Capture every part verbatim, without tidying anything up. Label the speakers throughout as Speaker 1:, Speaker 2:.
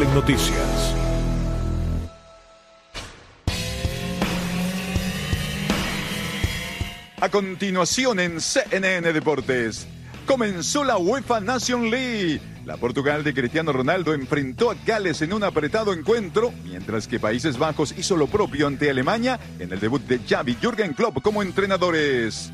Speaker 1: Mundial en Noticias.
Speaker 2: A continuación en C N N Deportes, comenzó la UEFA Nation League. La Portugal de Cristiano Ronaldo enfrentó a Gales en un apretado encuentro, mientras que Países Bajos hizo lo propio ante Alemania en el debut de Xavi y Jürgen Klopp como entrenadores.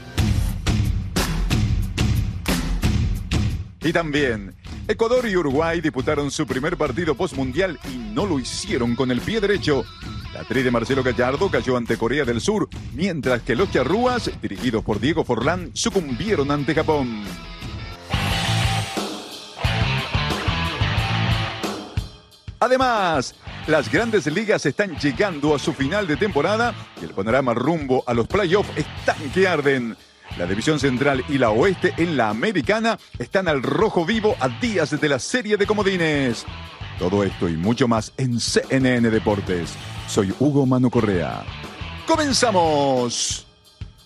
Speaker 2: Y también, Ecuador y Uruguay disputaron su primer partido postmundial y no lo hicieron con el pie derecho. La tri de Marcelo Gallardo cayó ante Corea del Sur, mientras que los charrúas, dirigidos por Diego Forlán, sucumbieron ante Japón. Además, las grandes ligas están llegando a su final de temporada y el panorama rumbo a los playoffs están que arden. La división central y la oeste en la americana están al rojo vivo a días de la serie de comodines. Todo esto y mucho más en C N N Deportes. Soy Hugo Manu Correa. ¡Comenzamos!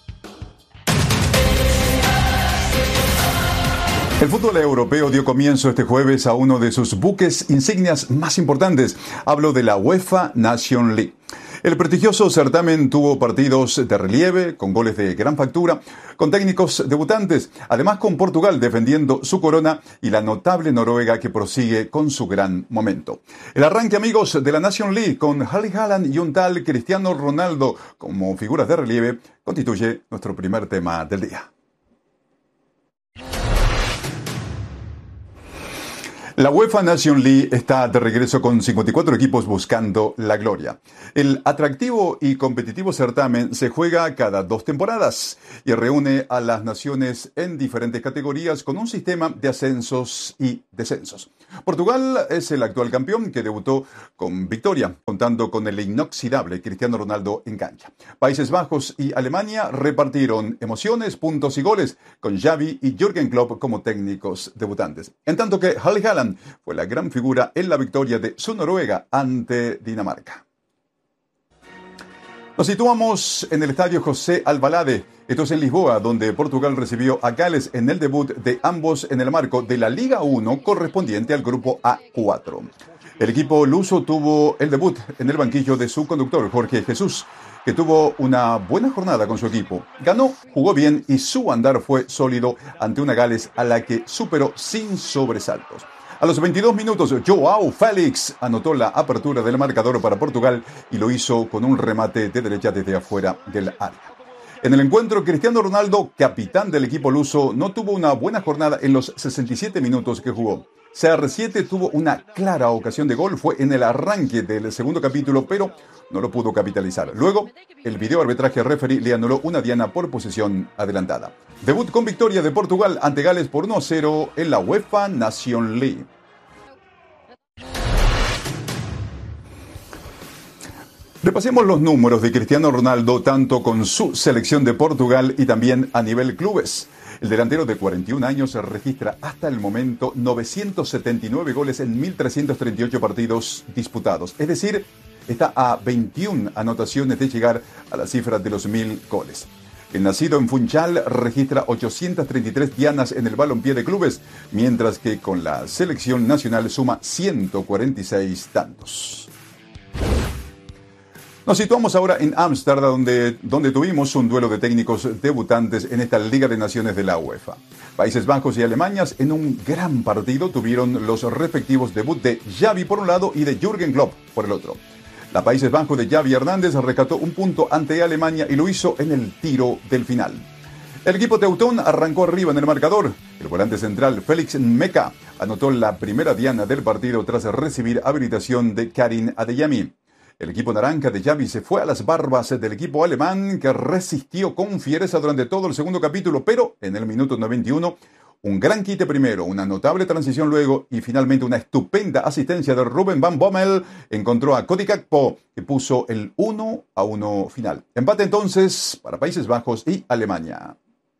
Speaker 2: El fútbol europeo dio comienzo este jueves a uno de sus buques insignias más importantes. Hablo de la UEFA Nation League. El prestigioso certamen tuvo partidos de relieve, con goles de gran factura, con técnicos debutantes, además con Portugal defendiendo su corona y la notable Noruega que prosigue con su gran momento. El arranque, amigos, de la Nation League con Erling Haaland y un tal Cristiano Ronaldo como figuras de relieve constituye nuestro primer tema del día. La UEFA Nation League está de regreso con cincuenta y cuatro equipos buscando la gloria. El atractivo y competitivo certamen se juega cada dos temporadas y reúne a las naciones en diferentes categorías con un sistema de ascensos y descensos. Portugal es el actual campeón que debutó con victoria, contando con el inoxidable Cristiano Ronaldo en cancha. Países Bajos y Alemania repartieron emociones, puntos y goles con Xavi y Jürgen Klopp como técnicos debutantes. En tanto que Erling Haaland fue la gran figura en la victoria de su Noruega ante Dinamarca. Nos situamos en el estadio José Alvalade. Esto es en Lisboa, donde Portugal recibió a Gales en el debut de ambos en el marco de la Liga uno correspondiente al grupo A cuatro. El equipo luso tuvo el debut en el banquillo de su conductor, Jorge Jesús, que tuvo una buena jornada con su equipo. Ganó, jugó bien y su andar fue sólido ante una Gales a la que superó sin sobresaltos. A los veintidós minutos, Joao Félix anotó la apertura del marcador para Portugal y lo hizo con un remate de derecha desde afuera del área. En el encuentro, Cristiano Ronaldo, capitán del equipo luso, no tuvo una buena jornada en los sesenta y siete minutos que jugó. C R siete tuvo una clara ocasión de gol, fue en el arranque del segundo capítulo, pero no lo pudo capitalizar. Luego, el video arbitraje referee le anuló una diana por posición adelantada. Debut con victoria de Portugal ante Gales por uno a cero en la UEFA Nation League. Repasemos los números de Cristiano Ronaldo tanto con su selección de Portugal y también a nivel clubes. El delantero de cuarenta y un años registra hasta el momento novecientos setenta y nueve goles en mil trescientos treinta y ocho partidos disputados. Es decir, está a veintiuna anotaciones de llegar a la cifra de los mil goles. El nacido en Funchal registra ochocientas treinta y tres dianas en el balompié de clubes, mientras que con la selección nacional suma ciento cuarenta y seis tantos. Nos situamos ahora en Ámsterdam, donde, donde tuvimos un duelo de técnicos debutantes en esta Liga de Naciones de la UEFA. Países Bajos y Alemania en un gran partido tuvieron los respectivos debut de Xavi por un lado y de Jürgen Klopp por el otro. La Países Bajos de Xavi Hernández rescató un punto ante Alemania y lo hizo en el tiro del final. El equipo teutón arrancó arriba en el marcador. El volante central Félix Meka anotó la primera diana del partido tras recibir habilitación de Karim Adeyemi. El equipo naranja de Xavi se fue a las barbas del equipo alemán, que resistió con fiereza durante todo el segundo capítulo, pero en el minuto noventa y uno, un gran quite primero, una notable transición luego y finalmente una estupenda asistencia de Ruben Van Bommel encontró a Cody Gakpo, que puso el uno a uno final. Empate entonces para Países Bajos y Alemania.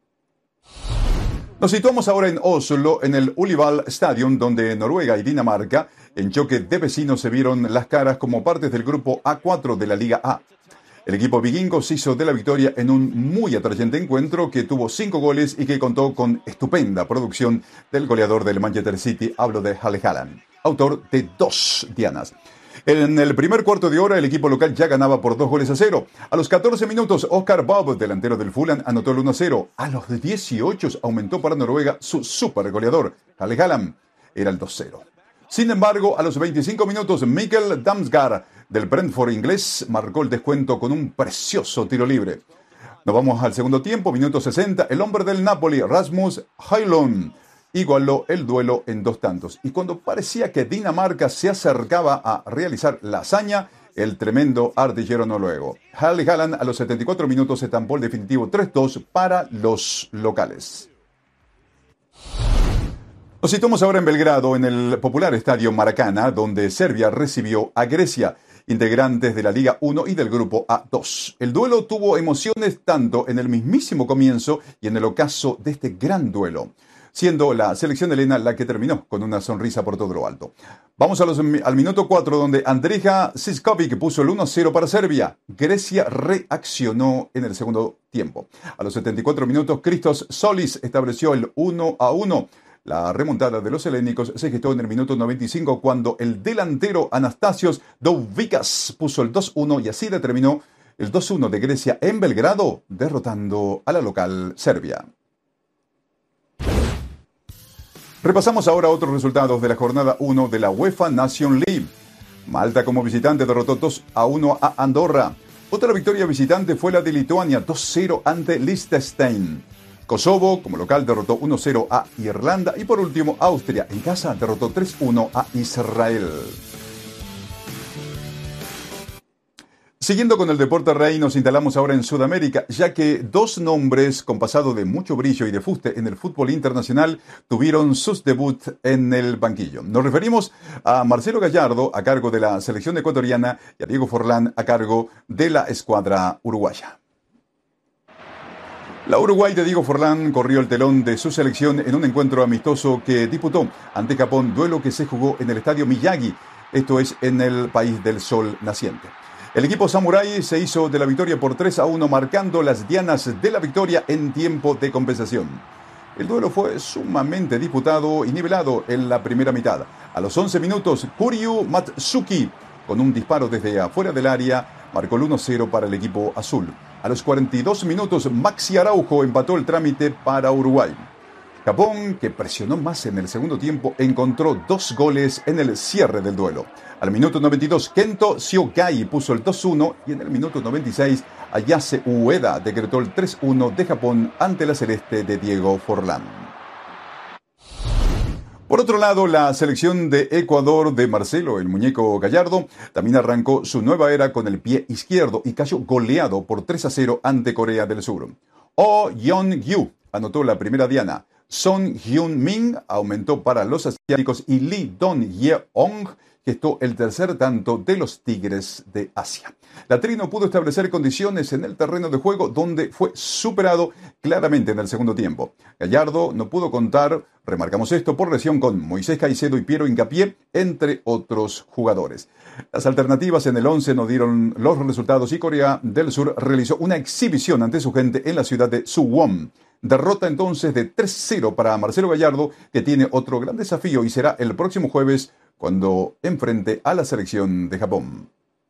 Speaker 2: Nos situamos ahora en Oslo, en el Ullevål Stadium, donde Noruega y Dinamarca, en choque de vecinos, se vieron las caras como partes del grupo A cuatro de la Liga A. El equipo vikingo se hizo de la victoria en un muy atrayente encuentro que tuvo cinco goles y que contó con estupenda producción del goleador del Manchester City, hablo de Erling Haaland. autor de dos dianas. En el primer cuarto de hora, el equipo local ya ganaba por dos goles a cero. A los catorce minutos, Oscar Bob, delantero del Fulham, anotó el uno a cero. A los dieciocho aumentó para Noruega su super goleador, Erling Haaland. Era el dos a cero. Sin embargo, a los veinticinco minutos, Mikkel Damsgaard, del Brentford inglés, marcó el descuento con un precioso tiro libre. Nos vamos al segundo tiempo, minuto sesenta. El hombre del Napoli, Rasmus Højlund, igualó el duelo en dos tantos. Y cuando parecía que Dinamarca se acercaba a realizar la hazaña, el tremendo artillero noruego Erling Haaland a los setenta y cuatro minutos estampó el definitivo tres dos para los locales. Nos situamos ahora en Belgrado, en el popular estadio Maracana, donde Serbia recibió a Grecia, integrantes de la Liga uno y del Grupo A dos. El duelo tuvo emociones tanto en el mismísimo comienzo y en el ocaso de este gran duelo, siendo la selección helena la que terminó con una sonrisa por todo lo alto. Vamos a los, al minuto cuatro, donde Andrija Siskovic puso el uno a cero para Serbia. Grecia reaccionó en el segundo tiempo. A los setenta y cuatro minutos, Christos Solis estableció el uno a uno. La remontada de los helénicos se gestó en el minuto noventa y cinco, cuando el delantero Anastasios Douvikas puso el dos a uno, y así determinó el dos a uno de Grecia en Belgrado, derrotando a la local Serbia. Repasamos ahora otros resultados de la jornada uno de la UEFA Nation League. Malta como visitante derrotó dos a uno a Andorra. Otra victoria visitante fue la de Lituania, dos a cero ante Liechtenstein. Kosovo como local derrotó uno a cero a Irlanda. Y por último, Austria en casa derrotó tres a uno a Israel. Siguiendo con el deporte rey, nos instalamos ahora en Sudamérica, ya que dos nombres con pasado de mucho brillo y de fuste en el fútbol internacional tuvieron sus debuts en el banquillo. Nos referimos a Marcelo Gallardo, a cargo de la selección ecuatoriana, y a Diego Forlán, a cargo de la escuadra uruguaya. La Uruguay de Diego Forlán corrió el telón de su selección en un encuentro amistoso que disputó ante Japón, duelo que se jugó en el estadio Miyagi, esto es en el país del sol naciente. El equipo samurái se hizo de la victoria por tres a uno, marcando las dianas de la victoria en tiempo de compensación. El duelo fue sumamente disputado y nivelado en la primera mitad. A los once minutos, Kuryu Matsuki, con un disparo desde afuera del área, marcó el uno a cero para el equipo azul. A los cuarenta y dos minutos, Maxi Araujo empató el trámite para Uruguay. Japón, que presionó más en el segundo tiempo, encontró dos goles en el cierre del duelo. Al minuto noventa y dos, Kento Shiogai puso el dos a uno, y en el minuto noventa y seis, Ayase Ueda decretó el tres a uno de Japón ante la celeste de Diego Forlán. Por otro lado, la selección de Ecuador de Marcelo, el muñeco Gallardo, también arrancó su nueva era con el pie izquierdo y cayó goleado por tres a cero ante Corea del Sur. Oh Yeon-gyu anotó la primera diana. Son Hyun-min aumentó para los asiáticos y Lee Dong-yeong gestó el tercer tanto de los Tigres de Asia. La Tri no pudo establecer condiciones en el terreno de juego, donde fue superado claramente en el segundo tiempo. Gallardo no pudo contar, remarcamos esto, por lesión con Moisés Caicedo y Piero Hincapié, entre otros jugadores. Las alternativas en el once no dieron los resultados y Corea del Sur realizó una exhibición ante su gente en la ciudad de Suwon. Derrota entonces de tres a cero para Marcelo Gallardo, que tiene otro gran desafío y será el próximo jueves cuando enfrente a la selección de Japón.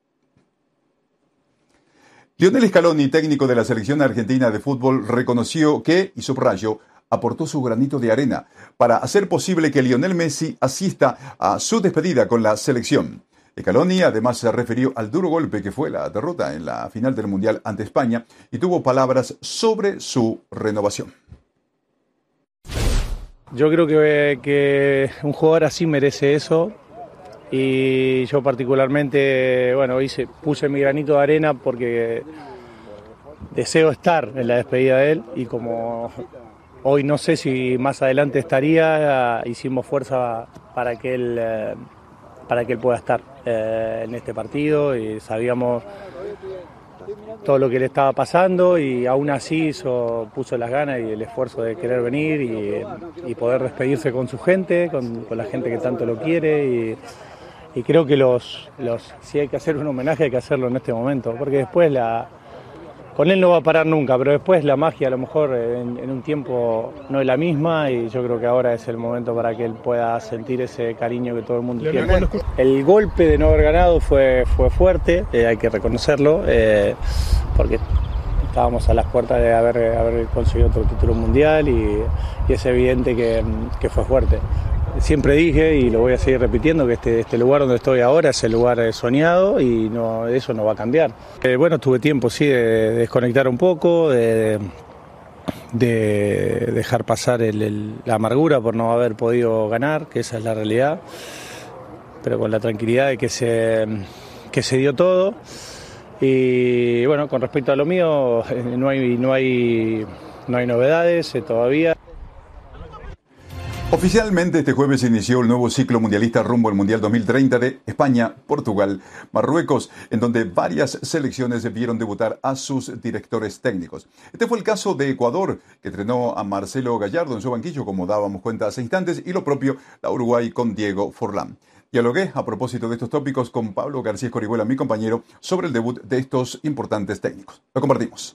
Speaker 2: Lionel Scaloni, técnico de la selección argentina de fútbol, reconoció que, y subrayo, aportó su granito de arena para hacer posible que Lionel Messi asista a su despedida con la selección. Scaloni además se refirió al duro golpe que fue la derrota en la final del Mundial ante España y tuvo palabras sobre su renovación.
Speaker 1: Yo creo que, que un jugador así merece eso, y yo particularmente, bueno, hice, puse mi granito de arena porque deseo estar en la despedida de él, y como hoy no sé si más adelante estaría, hicimos fuerza para que él, eh, para que él pueda estar eh, en este partido, y sabíamos todo lo que le estaba pasando, y aún así hizo, puso las ganas y el esfuerzo de querer venir y, y poder despedirse con su gente, con, con la gente que tanto lo quiere, y, y creo que los, los, si hay que hacer un homenaje hay que hacerlo en este momento, porque después la, con él no va a parar nunca, pero después la magia a lo mejor en, en un tiempo no es la misma y yo creo que ahora es el momento para que él pueda sentir ese cariño que todo el mundo tiene. El golpe de no haber ganado fue, fue fuerte, eh, hay que reconocerlo, eh, porque estábamos a las puertas de haber, haber conseguido otro título mundial y, y es evidente que, que fue fuerte. Siempre dije, y lo voy a seguir repitiendo, que este, este lugar donde estoy ahora es el lugar soñado y no, eso no va a cambiar. Eh, bueno, tuve tiempo, sí, de, de desconectar un poco, de, de dejar pasar el, el, la amargura por no haber podido ganar, que esa es la realidad, pero con la tranquilidad de que se, que se dio todo. Y bueno, con respecto a lo mío, no hay, no hay, no hay novedades eh, todavía.
Speaker 2: Oficialmente este jueves se inició el nuevo ciclo mundialista rumbo al Mundial dos mil treinta de España, Portugal, Marruecos, en donde varias selecciones vieron debutar a sus directores técnicos. Este fue el caso de Ecuador, que entrenó a Marcelo Gallardo en su banquillo, como dábamos cuenta hace instantes, y lo propio la Uruguay con Diego Forlán. Dialogué a propósito de estos tópicos con Pablo García Escorihuela, mi compañero, sobre el debut de estos importantes técnicos. Lo compartimos.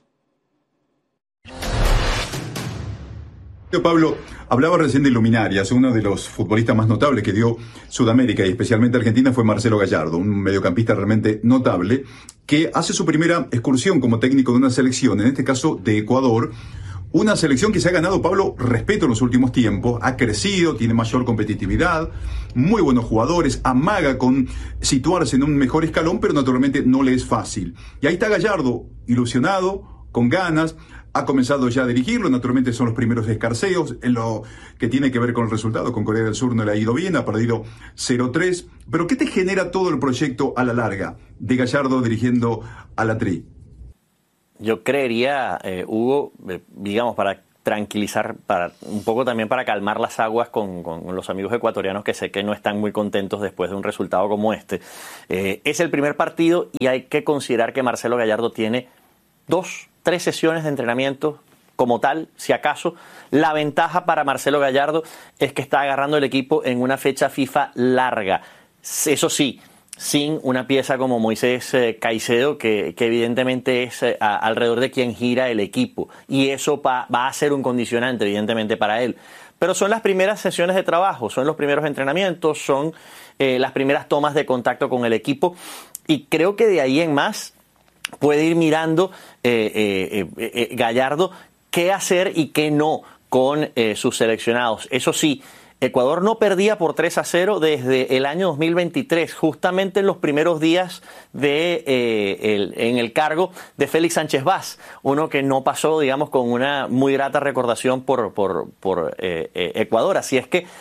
Speaker 2: Pablo, hablaba recién de luminarias. Uno de los futbolistas más notables que dio Sudamérica y especialmente Argentina fue Marcelo Gallardo, un mediocampista realmente notable que hace su primera excursión como técnico de una selección, en este caso de Ecuador. Una selección que se ha ganado, Pablo, respeto en los últimos tiempos, ha crecido, tiene mayor competitividad, muy buenos jugadores, amaga con situarse en un mejor escalón, pero naturalmente no le es fácil. Y ahí está Gallardo, ilusionado, con ganas, ha comenzado ya a dirigirlo, naturalmente son los primeros escarceos en lo que tiene que ver con el resultado. Con Corea del Sur no le ha ido bien, ha perdido cero tres. Pero ¿qué te genera todo el proyecto a la larga de Gallardo dirigiendo a la Tri?
Speaker 3: Yo creería, eh, Hugo, eh, digamos, para tranquilizar, para un poco también para calmar las aguas con, con los amigos ecuatorianos que sé que no están muy contentos después de un resultado como este. Eh, es el primer partido y hay que considerar que Marcelo Gallardo tiene dos, tres sesiones de entrenamiento como tal, si acaso. La ventaja para Marcelo Gallardo es que está agarrando el equipo en una fecha FIFA larga. Eso sí, sin una pieza como Moisés eh, Caicedo, que, que evidentemente es eh, a, alrededor de quien gira el equipo. Y eso va, va a ser un condicionante, evidentemente, para él. Pero son las primeras sesiones de trabajo, son los primeros entrenamientos, son eh, las primeras tomas de contacto con el equipo. Y creo que de ahí en más puede ir mirando eh, eh, eh, eh, Gallardo qué hacer y qué no con eh, sus seleccionados. Eso sí, Ecuador no perdía por tres a cero desde el año dos mil veintitrés, justamente en los primeros días de, eh, el, en el cargo de Félix Sánchez Vaz, uno que no pasó, digamos, con una muy grata recordación por, por, por eh, eh, Ecuador. Así es que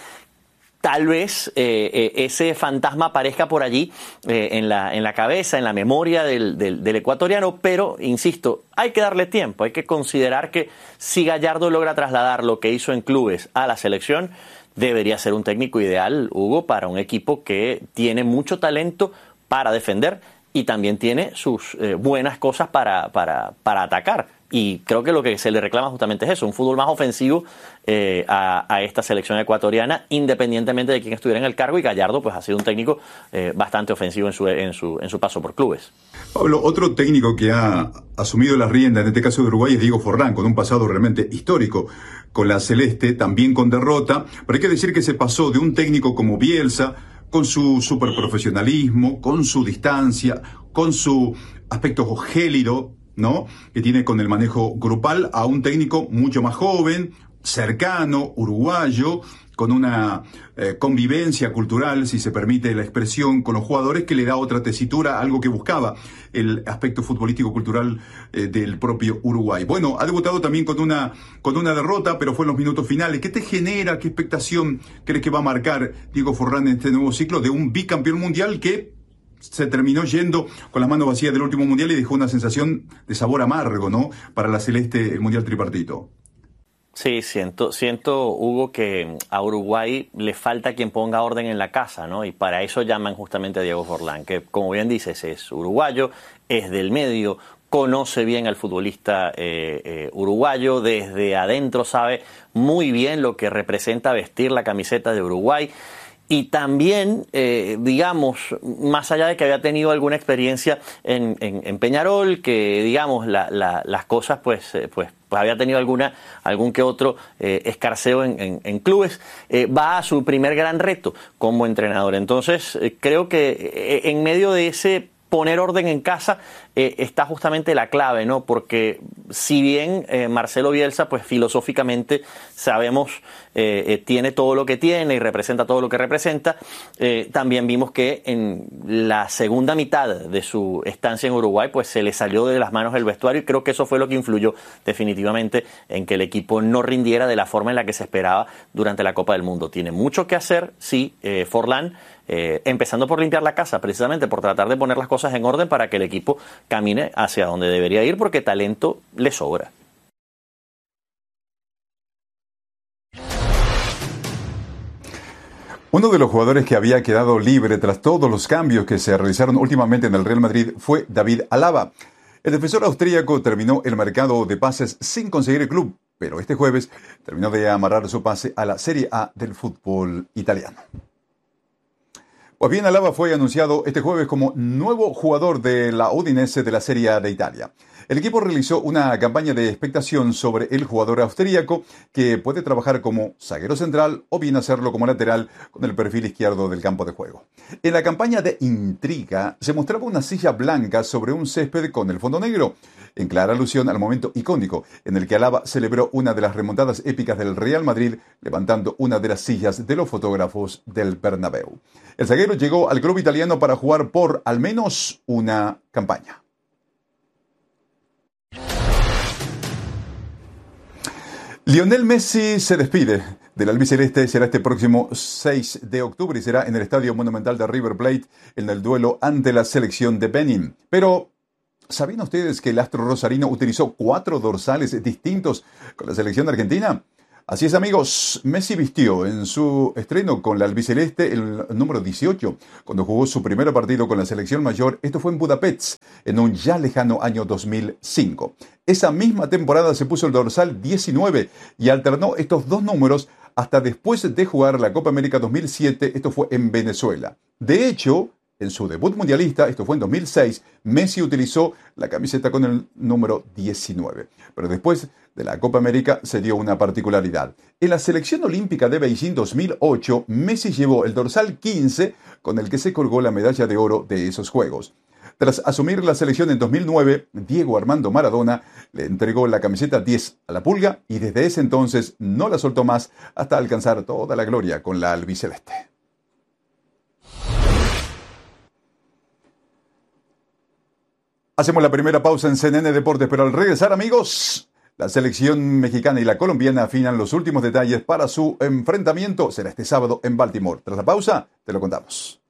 Speaker 3: tal vez eh, eh, ese fantasma aparezca por allí eh, en, la, en la cabeza, en la memoria del, del, del ecuatoriano, pero, insisto, hay que darle tiempo, hay que considerar que si Gallardo logra trasladar lo que hizo en clubes a la selección, debería ser un técnico ideal, Hugo, para un equipo que tiene mucho talento para defender y también tiene sus eh, buenas cosas para, para, para atacar. Y creo que lo que se le reclama justamente es eso, un fútbol más ofensivo eh, a, a esta selección ecuatoriana, independientemente de quién estuviera en el cargo, y Gallardo pues ha sido un técnico eh, bastante ofensivo en su, en, su, en su paso por clubes.
Speaker 2: Pablo, otro técnico que ha asumido las riendas, en este caso de Uruguay, es Diego Forlán, con un pasado realmente histórico con la Celeste, también con derrota, pero hay que decir que se pasó de un técnico como Bielsa, con su superprofesionalismo, con su distancia, con su aspecto gélido, ¿no?, que tiene con el manejo grupal, a un técnico mucho más joven, cercano, uruguayo, con una eh, convivencia cultural, si se permite la expresión, con los jugadores, que le da otra tesitura, algo que buscaba el aspecto futbolístico-cultural eh, del propio Uruguay. Bueno, ha debutado también con una, con una derrota, pero fue en los minutos finales. ¿Qué te genera, qué expectación crees que va a marcar Diego Forlán en este nuevo ciclo de un bicampeón mundial que se terminó yendo con las manos vacías del último mundial y dejó una sensación de sabor amargo, ¿no?, para la Celeste, el mundial tripartito?
Speaker 3: Sí, siento, siento, Hugo, que a Uruguay le falta quien ponga orden en la casa, ¿no? Y para eso llaman justamente a Diego Forlán, que, como bien dices, es uruguayo, es del medio, conoce bien al futbolista eh, eh, uruguayo, desde adentro sabe muy bien lo que representa vestir la camiseta de Uruguay. Y también, eh, digamos, más allá de que había tenido alguna experiencia en, en, en Peñarol, que digamos la, la, las cosas pues, eh, pues, pues había tenido alguna algún que otro eh, escarceo en, en, en clubes, eh, va a su primer gran reto como entrenador. Entonces, eh, creo que eh, en medio de ese poner orden en casa eh, está justamente la clave, ¿no? Porque si bien eh, Marcelo Bielsa, pues filosóficamente sabemos, eh, eh, tiene todo lo que tiene y representa todo lo que representa, eh, también vimos que en la segunda mitad de su estancia en Uruguay, pues se le salió de las manos el vestuario y creo que eso fue lo que influyó definitivamente en que el equipo no rindiera de la forma en la que se esperaba durante la Copa del Mundo. Tiene mucho que hacer, sí, eh, Forlán, Eh, empezando por limpiar la casa, precisamente por tratar de poner las cosas en orden para que el equipo camine hacia donde debería ir, porque talento le sobra.
Speaker 2: Uno de los jugadores que había quedado libre tras todos los cambios que se realizaron últimamente en el Real Madrid fue David Alaba. El defensor austríaco terminó el mercado de pases sin conseguir el club, pero este jueves terminó de amarrar su pase a la Serie A del fútbol italiano. Pues bien, Alaba fue anunciado este jueves como nuevo jugador de la Udinese de la Serie A de Italia. El equipo realizó una campaña de expectación sobre el jugador austríaco que puede trabajar como zaguero central o bien hacerlo como lateral con el perfil izquierdo del campo de juego. En la campaña de intriga se mostraba una silla blanca sobre un césped con el fondo negro, en clara alusión al momento icónico en el que Alaba celebró una de las remontadas épicas del Real Madrid levantando una de las sillas de los fotógrafos del Bernabéu. El zaguero llegó al club italiano para jugar por al menos una campaña. Lionel Messi se despide del albiceleste. Será este próximo seis de octubre y será en el Estadio Monumental de River Plate en el duelo ante la selección de Benin. Pero ¿sabían ustedes que el astro rosarino utilizó cuatro dorsales distintos con la selección argentina? Así es, amigos, Messi vistió en su estreno con la albiceleste el número dieciocho, cuando jugó su primer partido con la selección mayor. Esto fue en Budapest, en un ya lejano año dos mil cinco. Esa misma temporada se puso el dorsal diecinueve y alternó estos dos números hasta después de jugar la Copa América dos mil siete, esto fue en Venezuela. De hecho, en su debut mundialista, esto fue en dos mil seis, Messi utilizó la camiseta con el número diecinueve. Pero después de la Copa América se dio una particularidad. En la selección olímpica de Beijing dos mil ocho, Messi llevó el dorsal quince con el que se colgó la medalla de oro de esos Juegos. Tras asumir la selección en dos mil nueve, Diego Armando Maradona le entregó la camiseta diez a la Pulga y desde ese entonces no la soltó más hasta alcanzar toda la gloria con la albiceleste. Hacemos la primera pausa en C N N Deportes, pero al regresar, amigos, la selección mexicana y la colombiana afinan los últimos detalles para su enfrentamiento. Será este sábado en Baltimore. Tras la pausa, te lo contamos.